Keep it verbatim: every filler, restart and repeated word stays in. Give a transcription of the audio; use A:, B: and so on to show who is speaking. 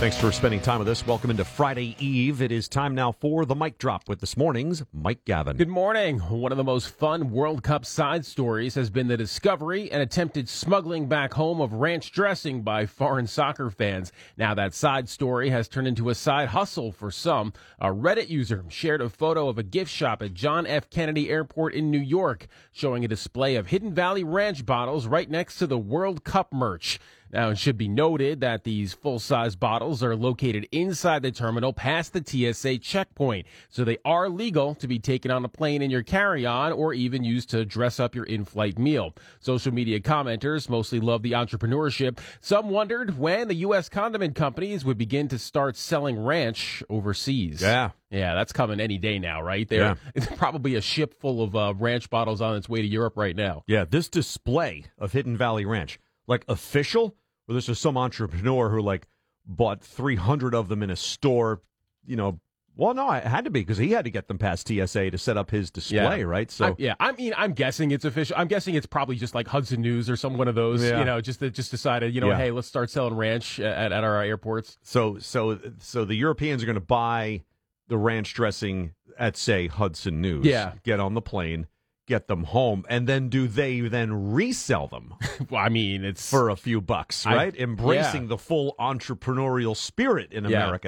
A: Thanks for spending time with us. Welcome into Friday Eve. It is time now for the Mic Drop with this morning's Mike Gavin.
B: Good morning. One of the most fun World Cup side stories has been the discovery and attempted smuggling back home of ranch dressing by foreign soccer fans. Now that side story has turned into a side hustle for some. A Reddit user shared a photo of a gift shop at John F. Kennedy Airport in New York, showing a display of Hidden Valley Ranch bottles right next to the World Cup merch. Now, it should be noted that these full-size bottles are located inside the terminal past the T S A checkpoint, so they are legal to be taken on a plane in your carry-on or even used to dress up your in-flight meal. Social media commenters mostly love the entrepreneurship. Some wondered when the U S condiment companies would begin to start selling ranch overseas.
A: Yeah.
B: Yeah, that's coming any day now, right? There,
A: Yeah.
B: It's probably a ship full of uh, ranch bottles on its way to Europe right now.
A: Yeah, this display of Hidden Valley Ranch, like official, or this is some entrepreneur who like bought three hundred of them in a store, you know. Well, no, it had to be because he had to get them past T S A to set up his display,
B: Yeah.
A: right? So
B: I, yeah, I mean, I'm guessing it's official. I'm guessing it's probably just like Hudson News or some one of those,
A: Yeah.
B: you know, just that just decided, you know,
A: Yeah.
B: hey, let's start selling ranch at, at our airports.
A: So, so, so the Europeans are going to buy the ranch dressing at, say, Hudson News.
B: Yeah.
A: Get on the plane, get them home, and then do they then resell them
B: Well, I mean, it's
A: for a few bucks,
B: I-
A: right? Embracing
B: yeah.
A: the full entrepreneurial spirit in
B: Yeah.
A: America.